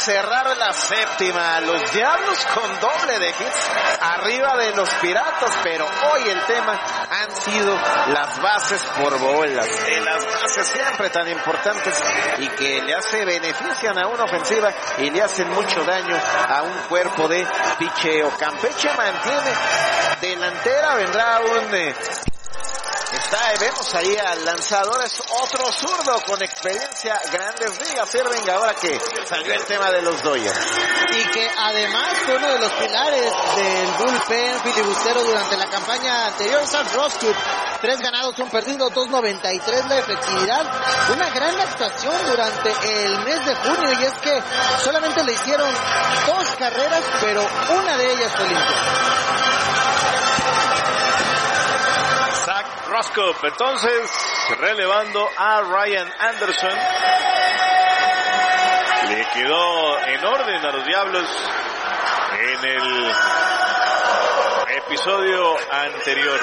cerrar la séptima. Los Diablos con doble de hits arriba de los Piratas, pero hoy el tema han sido las bases por bolas. De las bases siempre tan importantes y que le benefician a una ofensiva y le hacen mucho daño a un cuerpo de picheo. Campeche mantiene delantera, vendrá vemos ahí al lanzador, es otro zurdo con experiencia, Grandes Ligas, Irving, ahora que salió el tema de los Dodgers. Y que además fue uno de los pilares del bullpen filibustero durante la campaña anterior, Zach Roskop. 3 ganados, 1 perdido, 2.93 la efectividad. Una gran actuación durante el mes de junio, y es que solamente le hicieron 2 carreras, pero una de ellas fue limpia. Roskop, entonces, relevando a Ryan Anderson. Le quedó en orden a los Diablos en el episodio anterior.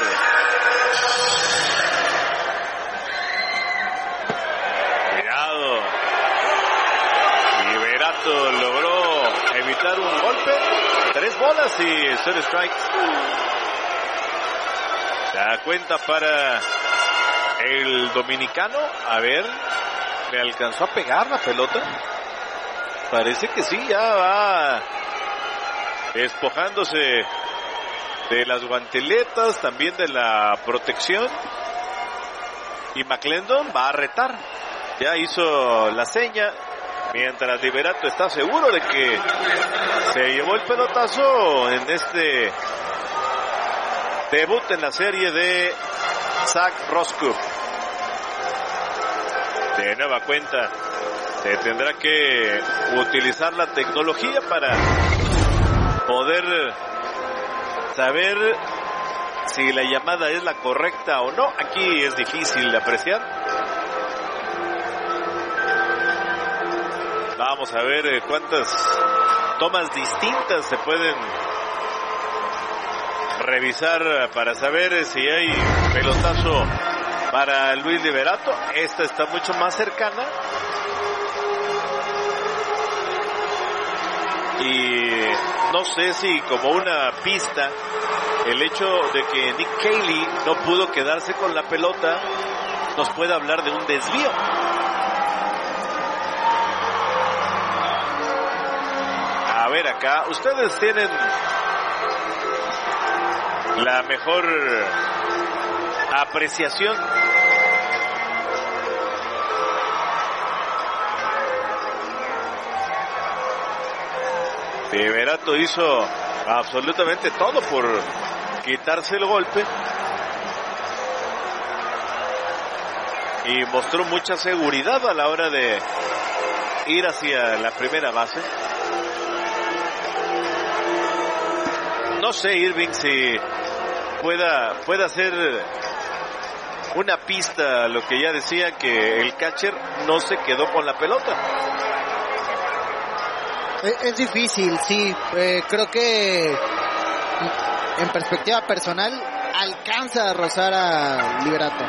Cuidado. Liberato logró evitar un golpe. 3 bolas y 0 strikes. La cuenta para el dominicano. A ver, ¿le alcanzó a pegar la pelota? Parece que sí, ya va despojándose de las guanteletas, también de la protección. Y McClendon va a retar. Ya hizo la seña, mientras Liberato está seguro de que se llevó el pelotazo en este debut en la serie de Zach Roskop. De nueva cuenta, se tendrá que utilizar la tecnología para poder saber si la llamada es la correcta o no. Aquí es difícil de apreciar. Vamos a ver cuántas tomas distintas se pueden revisar para saber si hay pelotazo para Luis Liberato. Esta está mucho más cercana. Y no sé si como una pista el hecho de que Nick Caley no pudo quedarse con la pelota nos puede hablar de un desvío. A ver acá, ustedes tienen la mejor apreciación. Liberato hizo absolutamente todo por quitarse el golpe y mostró mucha seguridad a la hora de ir hacia la primera base. No sé, Irving, si pueda ser una pista lo que ya decía, que el catcher no se quedó con la pelota. Es difícil, sí. Creo que en perspectiva personal alcanza a rozar a Liberato.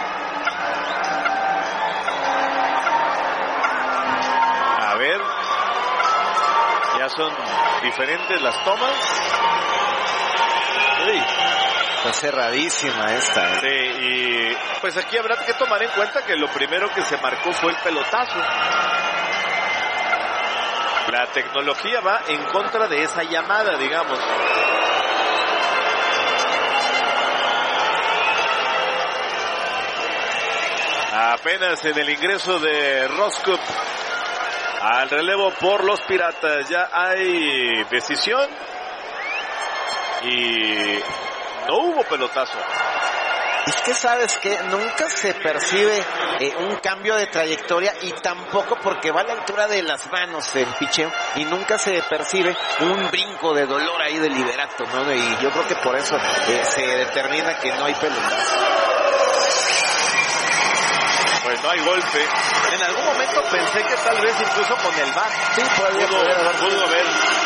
A ver, ya son diferentes las tomas. Uy, está cerradísima esta. Sí, y pues aquí habrá que tomar en cuenta que lo primero que se marcó fue el pelotazo. La tecnología va en contra de esa llamada, digamos. Apenas en el ingreso de Roskop al relevo por los Piratas, ya hay decisión y no hubo pelotazo. Es que sabes que nunca se percibe un cambio de trayectoria, y tampoco porque va a la altura de las manos del picheo, y nunca se percibe un brinco de dolor ahí de Liberato, ¿no? Y yo creo que por eso se determina que no hay pelotazo. Pues no hay golpe. En algún momento pensé que tal vez incluso con el bat sí pudo haber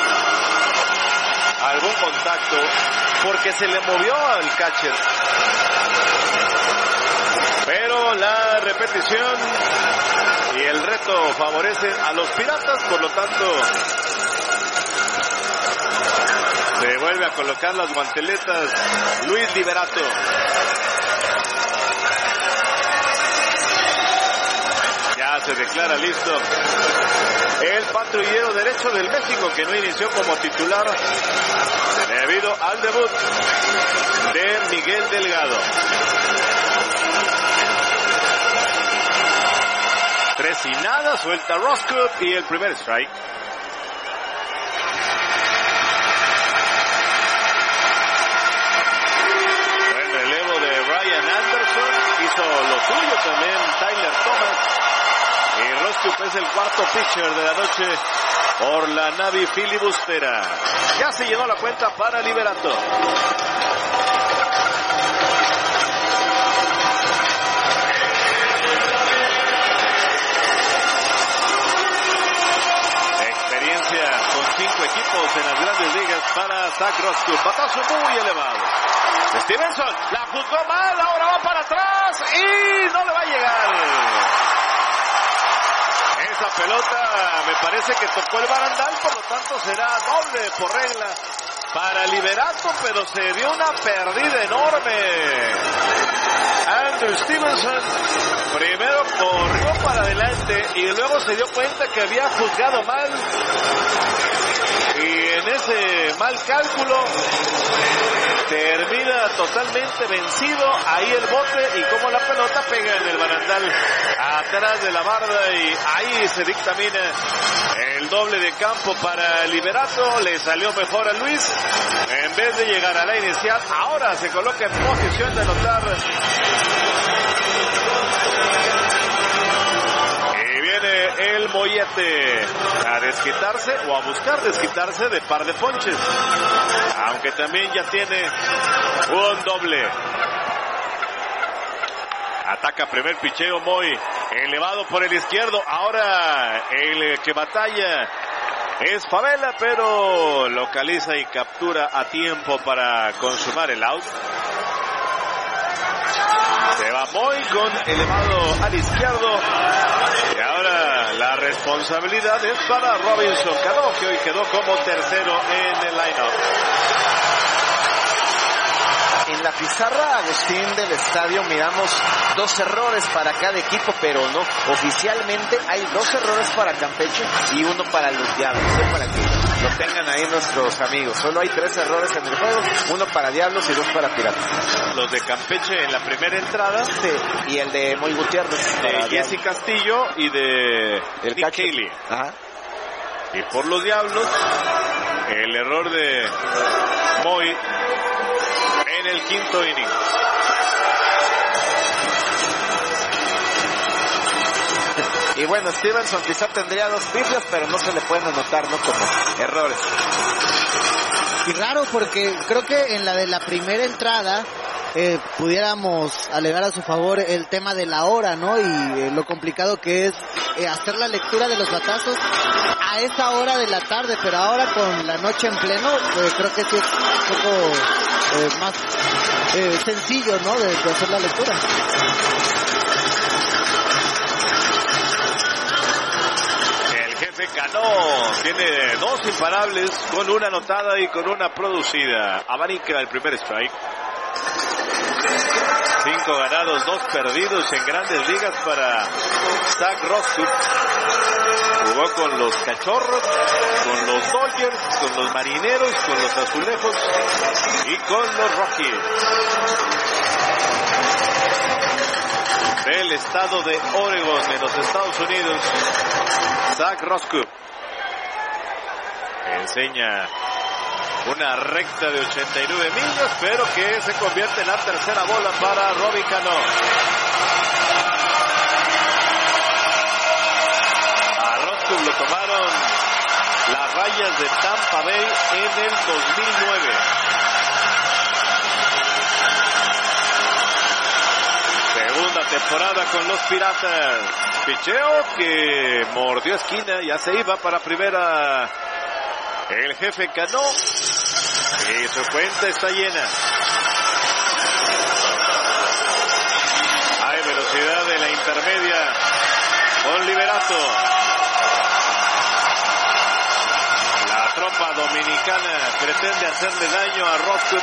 algún contacto, porque se le movió al catcher. Pero la repetición y el reto favorece a los Piratas, por lo tanto se vuelve a colocar las guanteletas Luis Liberato. Ya se declara listo el patrullero derecho del México, que no inició como titular debido al debut de Miguel Delgado. 3-0, suelta Roscoe y el primer strike. Buen relevo de Ryan Anderson, hizo lo suyo también Tyler Thomas. Y Roscoe es el cuarto pitcher de la noche por la Navy filibustera. Ya se llenó la cuenta para Liberato. Experiencia con 5 equipos en las grandes ligas para Zach Roscoe. Batazo muy elevado. Stevenson la juzgó mal, ahora va para atrás y no le va a llegar. Esa pelota me parece que tocó el barandal, por lo tanto será doble por regla para Liberato, pero se dio una pérdida enorme. Andrew Stevenson primero corrió para adelante y luego se dio cuenta que había juzgado mal. Y en ese mal cálculo termina totalmente vencido. Ahí el bote y como la pelota pega en el barandal atrás de la barda y ahí se dictamina el doble de campo para Liberato. Le salió mejor a Luis. En vez de llegar a la inicial, ahora se coloca en posición de anotar. Y viene el Mollete a desquitarse o a buscar desquitarse de par de ponches. Aunque también ya tiene un doble. Ataca primer picheo Moy, elevado por el izquierdo. Ahora el que batalla es Favela, pero localiza y captura a tiempo para consumar el out. Se va Moy con elevado al izquierdo. Y ahora la responsabilidad es para Robinson Cano, que hoy quedó como tercero en el line-up. En la pizarra, Agustín, del estadio miramos 2 errores para cada equipo, pero no, oficialmente hay 2 errores para Campeche y 1 para los Diablos, para que lo tengan ahí nuestros amigos. Solo hay 3 errores en el juego, 1 para Diablos y 2 para Piratas. Los de Campeche en la primera entrada. Sí, y el de Moy Gutiérrez. De Jesse Castillo y de el Nick Caley. Ajá. Y por los Diablos, el error de Moy en el quinto inning. Y bueno, Stevenson quizá tendría 2 pifias, pero no se le pueden anotar, ¿no? Como errores. Y raro porque creo que en la de la primera entrada pudiéramos alegar a su favor el tema de la hora, ¿no? Y lo complicado que es hacer la lectura de los batazos a esa hora de la tarde, pero ahora con la noche en pleno, creo que sí es un poco más sencillo, ¿no? De hacer la lectura. El jefe Cano tiene 2 imparables con 1 anotada y con 1 producida. Abanica el primer strike. 5 ganados, 2 perdidos en grandes ligas para Zach Roscoe. Jugó con los Cachorros, con los Dodgers, con los Marineros, con los Azulejos y con los Rockies del estado de Oregon, en los Estados Unidos. Zach Roscoe enseña una recta de 89 millas, pero que se convierte en la tercera bola para Robbie Cano. A Roscoe lo tomaron las Rayas de Tampa Bay en el 2009. Segunda temporada con los Piratas. Picheo que mordió esquina, ya se iba para primera el jefe Cano. Y su cuenta está llena. Hay velocidad de la intermedia con Liberato. La tropa dominicana pretende hacerle daño a Roscoe.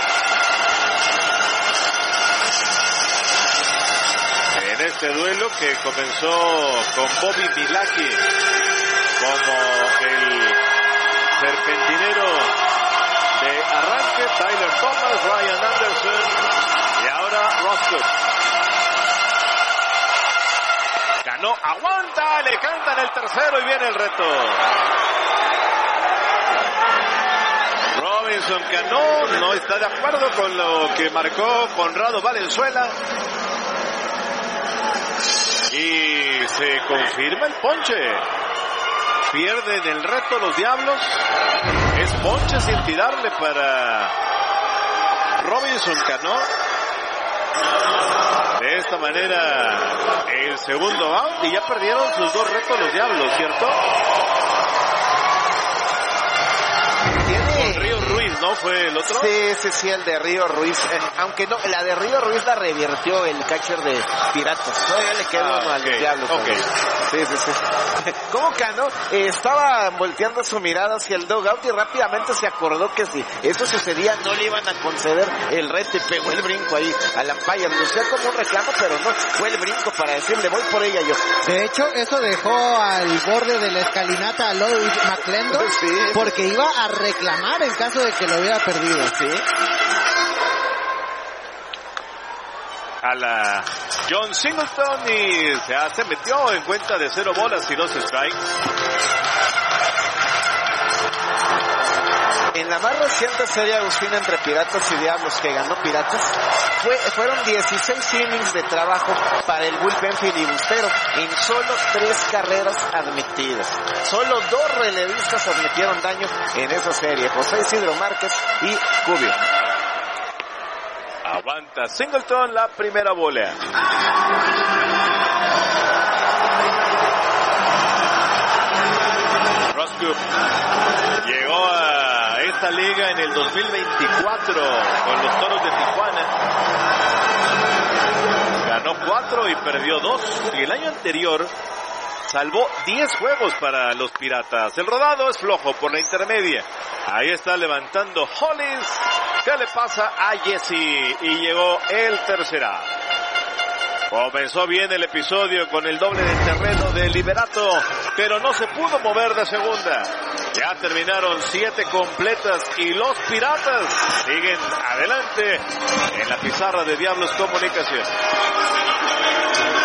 En este duelo que comenzó con Bobby Milaki como el serpentinero de arranque, Tyler Thomas, Ryan Anderson y ahora Roscoe. Cano aguanta, le cantan el tercero y viene el reto. Robinson Cano no está de acuerdo con lo que marcó Conrado Valenzuela. Y se confirma el ponche. Pierden el reto los Diablos. Es ponche sin tirarle para Robinson Cano. De esta manera el segundo out y ya perdieron sus 2 retos los Diablos, ¿cierto? Con Río Ruiz, ¿no? ¿Fue el otro? Sí, el de Río Ruiz. Aunque no, la de Río Ruiz la revirtió el catcher de Piratas. Todavía le queda uno a los Diablos. Okay. Sí. ¿Cómo Cano estaba volteando su mirada hacia el dugout y rápidamente se acordó que si eso sucedía no le iban a conceder el reto y pegó el brinco ahí al umpire. Lucía como un reclamo, pero no, fue el brinco para decirle voy por ella yo. De hecho, eso dejó al borde de la escalinata a Lois McClendon, porque iba a reclamar en caso de que lo hubiera perdido. Sí. A la John Singleton y se metió en cuenta de 0 bolas y 2 strikes. En la más reciente serie Agustín entre Piratas y Diablos que ganó Piratas, fueron 16 innings de trabajo para el bullpen filibustero en solo 3 carreras admitidas. Solo 2 relevistas admitieron daño en esa serie, José Isidro Márquez y Cubio. Aguanta Singleton la primera bola. Roscoe llegó a esta liga en el 2024 con los Toros de Tijuana. Ganó 4 y perdió 2. Y el año anterior salvó 10 juegos para los Piratas. El rodado es flojo por la intermedia. Ahí está levantando Hollins. ¿Qué le pasa a Jesse? Y llegó el tercera. Comenzó bien el episodio con el doble de terreno de Liberato, pero no se pudo mover de segunda. Ya terminaron 7 completas y los Piratas siguen adelante en la pizarra de Diablos Comunicación.